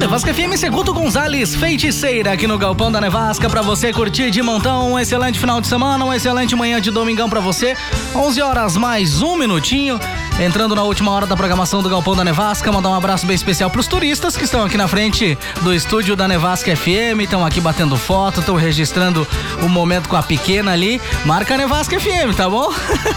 Nevasca FM, Segundo Gonzalez, Feiticeira, aqui no Galpão da Nevasca, pra você curtir de montão. Um excelente final de semana, uma excelente manhã de domingão pra você. 11 horas mais um minutinho, entrando na última hora da programação do Galpão da Nevasca. Mandar um abraço bem especial pros turistas que estão aqui na frente do estúdio da Nevasca FM, estão aqui batendo foto, estão registrando o momento com a pequena ali. Marca Nevasca FM, tá bom?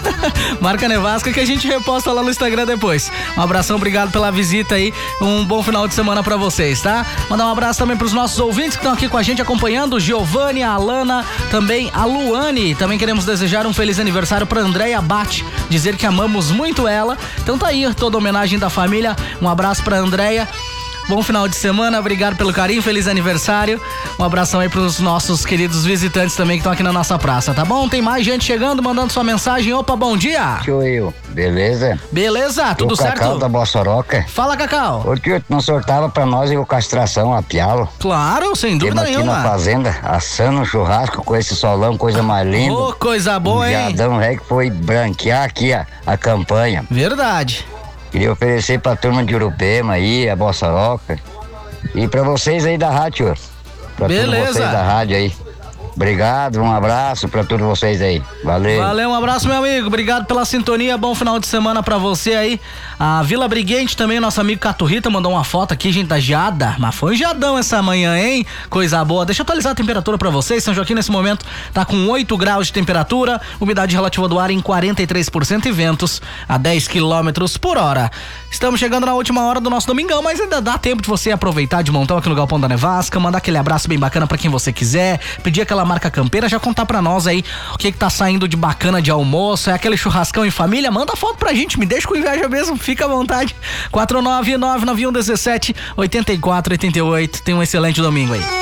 Marca Nevasca que a gente reposta lá no Instagram depois. Um abração, obrigado pela visita aí, um bom final de semana pra vocês, tá? Mandar um abraço também pros nossos ouvintes que estão aqui com a gente acompanhando, Giovanni, a Alana, também a Luane. Também queremos desejar um feliz aniversário pra Andréia Bate, dizer que amamos muito ela. Então tá aí toda a homenagem da família, um abraço pra Andréia. Bom final de semana, obrigado pelo carinho, feliz aniversário. Um abração aí pros nossos queridos visitantes também que estão aqui na nossa praça, tá bom? Tem mais gente chegando, mandando sua mensagem. Opa, bom dia! Tio eu, beleza? Beleza, tudo certo? Cacau da Bossoroca. Fala, Cacau. O tio não sortava pra nós a castração, a pialo. Claro, sem dúvida aqui nenhuma. Na fazenda, assando um churrasco com esse solão, coisa mais linda. Ô, coisa boa, hein? Viadão que foi branquear aqui a campanha. Verdade. Queria oferecer pra turma de Urupema aí, a Bossoroca. E pra vocês aí da rádio, pra beleza. todos vocês da rádio aí. Obrigado, um abraço pra todos vocês aí. Valeu. Valeu, um abraço, meu amigo. Obrigado pela sintonia. Bom final de semana pra você aí. A Vila Briguente também, nosso amigo Caturrita mandou uma foto aqui, gente, da geada. Mas foi um geadão essa manhã, hein? Coisa boa. Deixa eu atualizar a temperatura pra vocês. São Joaquim, nesse momento, tá com 8 graus de temperatura, umidade relativa do ar em 43% e ventos a 10 quilômetros por hora. Estamos chegando na última hora do nosso domingão, mas ainda dá tempo de você aproveitar de montão aqui no Galpão da Nevasca, mandar aquele abraço bem bacana pra quem você quiser, pedir aquela marca campeira, já contar pra nós aí o que tá saindo de bacana de almoço, é aquele churrascão em família, manda foto pra gente, me deixa com inveja mesmo, fica à vontade. 49991178488. Tenha um excelente domingo aí.